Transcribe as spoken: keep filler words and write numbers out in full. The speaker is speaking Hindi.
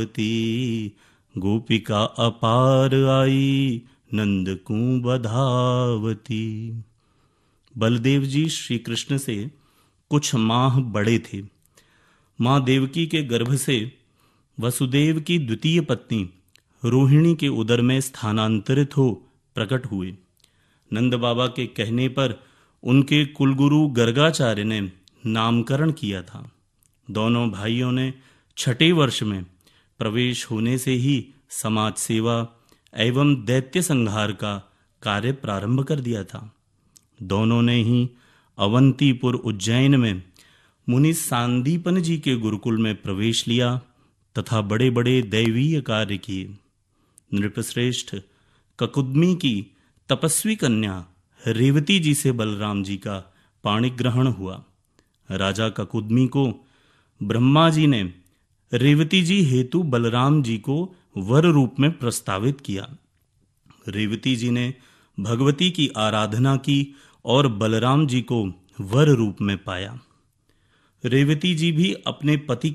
गोपिका अपार आई नंद को बधावती। बलदेव जी श्री कृष्ण से कुछ माह बड़े थे। माँ देवकी के गर्भ से वसुदेव की द्वितीय पत्नी रोहिणी के उदर में स्थानांतरित हो प्रकट हुए। नंद बाबा के कहने पर उनके कुलगुरु गर्गाचार्य ने नामकरण किया था। दोनों भाइयों ने छठे वर्ष में प्रवेश होने से ही समाज सेवा एवं दैत्य संहार का कार्य प्रारंभ कर दिया था। दोनों ने ही अवंतीपुर उज्जैन में मुनि सांदीपन जी के गुरुकुल में प्रवेश लिया तथा बड़े बड़े दैवीय कार्य किए। नृपश्रेष्ठ ककुद्मी की तपस्वी कन्या रेवती जी से बलराम जी का पाणिग्रहण हुआ। राजा ककुद्मी को ब्रह्मा जी ने रेवती जी हेतु बलराम जी को वर रूप में प्रस्तावित किया। रेवती जी ने भगवती की आराधना की और बलराम जी को वर रूप में पाया। रेवती जी भी अपने पति